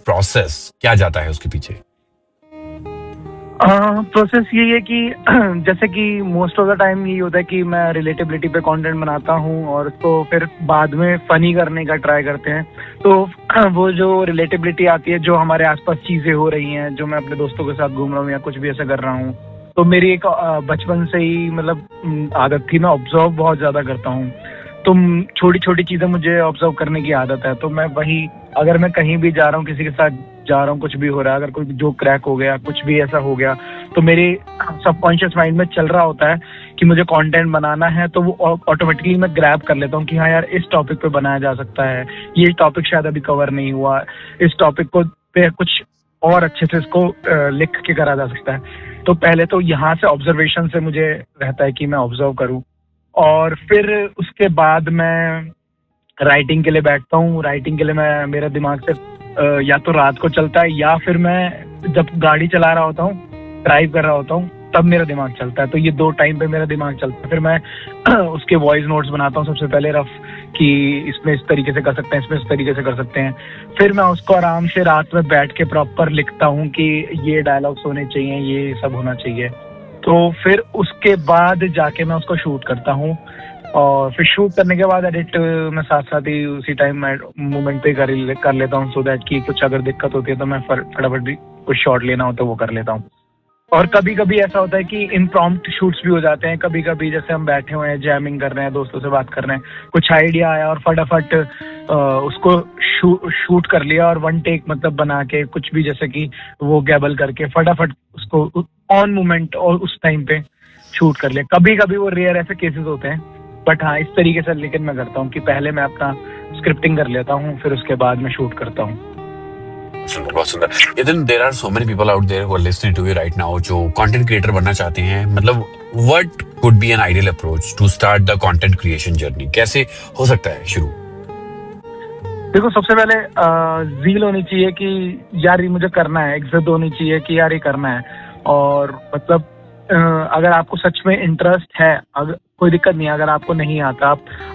Process क्या जाता है उसके पीछे? प्रोसेस यही है कि जैसे कि मोस्ट ऑफ द टाइम यही होता है कि मैं रिलेटेबिलिटी पे कंटेंट बनाता हूँ और उसको फिर बाद में फनी करने का ट्राई करते हैं। तो वो जो रिलेटेबिलिटी आती है, जो हमारे आसपास चीजें हो रही हैं, जो मैं अपने दोस्तों के साथ घूम रहा हूँ या कुछ भी ऐसा कर रहा हूँ, तो मेरी एक बचपन से ही मतलब आदत थी, मैं ऑब्जर्व बहुत ज्यादा करता हूँ। तो छोटी छोटी चीजें मुझे ऑब्जर्व करने की आदत है, तो मैं वही, अगर मैं कहीं भी जा रहा हूँ, किसी के साथ जा रहा हूँ, कुछ भी हो रहा है, अगर कोई जो क्रैक हो गया, कुछ भी ऐसा हो गया, तो मेरे सबकॉन्शियस माइंड में चल रहा होता है कि मुझे कंटेंट बनाना है, तो वो ऑटोमेटिकली मैं ग्रैब कर लेता हूँ कि हाँ यार, इस टॉपिक पे बनाया जा सकता है, ये टॉपिक शायद अभी कवर नहीं हुआ, इस टॉपिक को पे कुछ और अच्छे से इसको लिख के करा जा सकता है। तो पहले तो यहाँ से ऑब्जर्वेशन से मुझे रहता है कि मैं ऑब्जर्व करूँ, और फिर उसके बाद मैं राइटिंग के लिए बैठता हूँ। राइटिंग के लिए मैं, मेरा दिमाग से या तो रात को चलता है, या फिर मैं जब गाड़ी चला रहा होता हूँ, ड्राइव कर रहा होता हूँ, तब मेरा दिमाग चलता है। तो ये दो टाइम पे मेरा दिमाग चलता है। फिर मैं उसके वॉइस नोट्स बनाता हूँ सबसे पहले, रफ, कि इसमें इस तरीके से कर सकते हैं, इसमें इस तरीके से कर सकते हैं। फिर मैं उसको आराम से रात में बैठ के प्रॉपर लिखता हूँ कि ये डायलॉग्स होने चाहिए, ये सब होना चाहिए। तो फिर उसके बाद जाके मैं उसको शूट करता हूँ, और फिर शूट करने के बाद एडिट मैं साथ साथ ही उसी टाइम मोमेंट पे कर लेता हूँ, सो दैट कि कुछ अगर दिक्कत होती है तो मैं फटाफट भी कुछ शॉट लेना हो तो वो कर लेता हूँ। और कभी कभी ऐसा होता है कि इम्प्रॉम्प्ट शूट्स भी हो जाते हैं। कभी कभी जैसे हम बैठे हुए हैं, जैमिंग कर रहे हैं, दोस्तों से बात कर रहे हैं, कुछ आइडिया आया और फटाफट उसको शूट कर लिया, और वन टेक मतलब बना के कुछ भी, जैसे कि वो गैबल करके फटाफट उसको ऑन मोमेंट और उस टाइम पे शूट कर लिया। कभी कभी वो रेयर ऐसे केसेस होते हैं, बट हाँ, इस तरीके से लेकिन मैं करता हूँ कि पहले मैं अपना स्क्रिप्टिंग कर लेता हूँ, फिर उसके बाद मैं शूट करता हूँ। सुंदर, बहुत सुंदर। Then there are so many people out there who are listening to you right now जो कंटेंट क्रिएटर बनना चाहते हैं। मतलब what could be an ideal approach to start the content creation journey? कैसे हो सकता है शुरू? देखो, सबसे पहले ज़ील होनी चाहिए कि यार ये मुझे करना है, इज्जत होनी चाहिए कि यार ये करना है। और मतलब अगर आपको सच में इंटरेस्ट है, अगर कोई दिक्कत नहीं है। अगर आपको नहीं आता,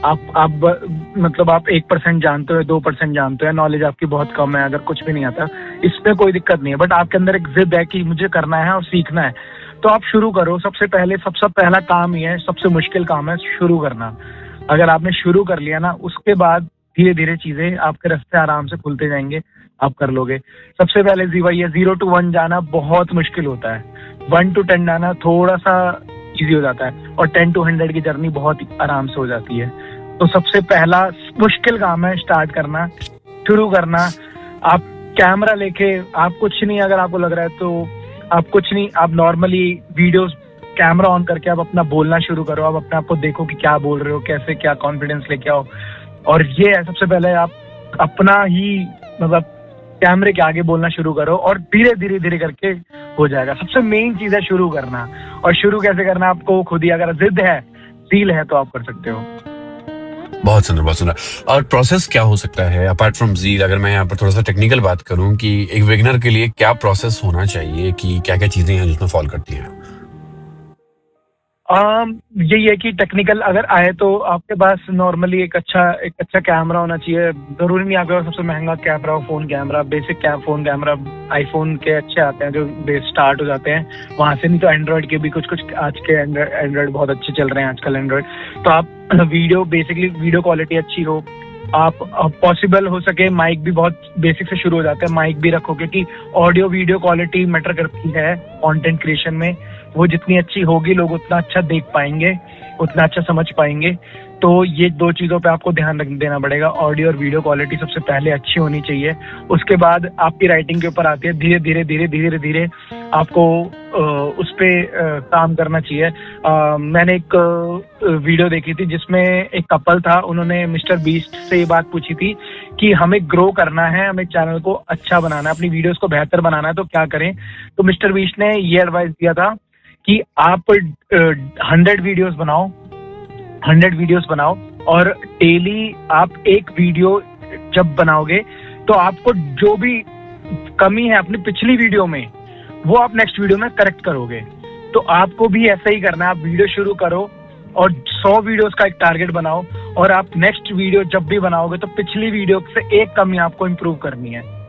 मतलब आप 1% जानते हो, 2% जानते हो, नॉलेज आपकी बहुत कम है, अगर कुछ भी नहीं आता, इसमें कोई दिक्कत नहीं है। बट आपके अंदर एक जिद है कि मुझे करना है और सीखना है, तो आप शुरू करो। सबसे पहला काम ही है, सबसे मुश्किल काम है शुरू करना। अगर आपने शुरू कर लिया ना, उसके बाद धीरे धीरे चीजें आपके रास्ते आराम से खुलते जाएंगे, आप कर लोगे। सबसे पहले ये 0 to 1 जाना बहुत मुश्किल होता है, 1 to 10 जाना थोड़ा सा इजी हो जाता है, और 10 to 100 की जर्नी बहुत आराम से हो जाती है। तो सबसे पहला मुश्किल काम है स्टार्ट करना, शुरू करना। आप कैमरा लेके, आप कुछ नहीं, अगर आपको लग रहा है तो आप कुछ नहीं, आप नॉर्मली वीडियोस कैमरा ऑन करके आप अपना बोलना शुरू करो। आप अपने आप को देखो कि क्या बोल रहे हो, कैसे, क्या कॉन्फिडेंस लेके आओ। और ये है, सबसे पहले आप अपना ही मतलब कैमरे के आगे बोलना शुरू करो, और धीरे धीरे धीरे करके हो जाएगा। सबसे मेन चीज है शुरू करना। और शुरू कैसे करना, आपको खुद ही, अगर जिद है, ज़ील है, तो आप कर सकते हो। बहुत सुंदर, बहुत सुंदर। और प्रोसेस क्या हो सकता है अपार्ट फ्रॉम ज़ील? अगर मैं यहाँ पर थोड़ा सा टेक्निकल बात करूँ कि एक बिगिनर के लिए क्या प्रोसेस होना चाहिए, कि क्या क्या चीजें हैं जिसमें फॉलो करती हैं? यही है कि टेक्निकल अगर आए तो आपके पास नॉर्मली एक अच्छा कैमरा होना चाहिए। जरूरी नहीं आपके पास सबसे महंगा कैमरा हो, phone camera, basic phone camera iPhone के अच्छे आते हैं जो बेस स्टार्ट हो जाते हैं वहां से। नहीं तो एंड्रॉइड के भी कुछ आज के एंड्रॉइड बहुत अच्छे चल रहे हैं आजकल एंड्रॉइड। तो आप बेसिकली वीडियो क्वालिटी अच्छी हो, आप पॉसिबल हो सके माइक भी बहुत बेसिक से शुरू हो जाते हैं, माइक भी रखो, क्योंकि ऑडियो वीडियो क्वालिटी मैटर करती है कंटेंट क्रिएशन में। वो जितनी अच्छी होगी, लोग उतना अच्छा देख पाएंगे, उतना अच्छा समझ पाएंगे। तो ये दो चीजों पे आपको ध्यान देना पड़ेगा। ऑडियो और वीडियो क्वालिटी सबसे पहले अच्छी होनी चाहिए, उसके बाद आपकी राइटिंग के ऊपर आती है। धीरे धीरे धीरे धीरे धीरे आपको उस पे काम करना चाहिए। मैंने एक वीडियो देखी थी जिसमें एक कपल था, उन्होंने मिस्टर बीस्ट से ये बात पूछी थी कि हमें ग्रो करना है, हमें चैनल को अच्छा बनाना है, अपनी वीडियोस को बेहतर बनाना है, तो क्या करें। तो मिस्टर बीस्ट ने ये एडवाइस दिया था कि आप 100 वीडियोस बनाओ, और डेली आप एक वीडियो जब बनाओगे तो आपको जो भी कमी है अपनी पिछली वीडियो में, वो आप नेक्स्ट वीडियो में करेक्ट करोगे। तो आपको भी ऐसा ही करना है। आप वीडियो शुरू करो और 100 वीडियोस का एक टारगेट बनाओ, और आप नेक्स्ट वीडियो जब भी बनाओगे तो पिछली वीडियो से एक कमी आपको इम्प्रूव करनी है।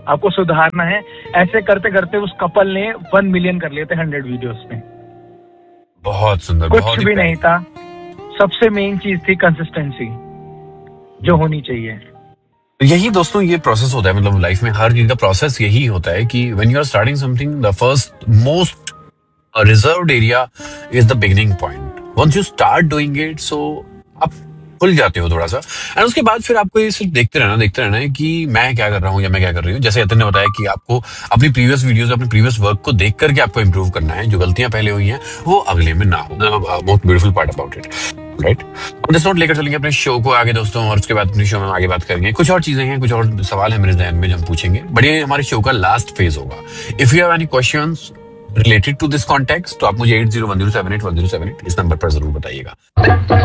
आपको सुधारना है। ऐसे करते करते उस कपल ने 1 मिलियन कर लिए थे 100 वीडियोस में। बहुत सुंदर, कुछ बहुत ही भी नहीं प्यारी। था, सबसे मेन चीज थी कंसिस्टेंसी जो होनी चाहिए। तो यही दोस्तों ये प्रोसेस होता है, मतलब लाइफ में हर चीज का प्रोसेस यही होता है कि when you are starting something, the first most reserved area is the beginning point. Once you start doing it, सो आप खुल जाते हो थोड़ा सा, एंड उसके बाद फिर आपको ये सिर्फ देखते रहना है कि मैं क्या कर रहा हूँ या मैं क्या कर रही हूँ। जैसे यतिन ने बताया कि आपको अपनी प्रीवियस वीडियोस, अपने प्रीवियस वर्क को देख करके आपको इंप्रूव करना है, जो गलतियां पहले हुई हैं वो अगले में ना हो। Most beautiful part about it, right. हम दिस नोट लेकर चलेंगे अपने शो को आगे दोस्तों, और उसके बाद अपने शो में आगे बात करेंगे। कुछ और चीजें हैं, कुछ और सवाल है मेरे ध्यान में जो हम पूछेंगे, बट ये हमारे शो का लास्ट फेज होगा। If you have any questions related to this context, तो आप मुझे 8010781078 इस नंबर पर जरूर बताइएगा।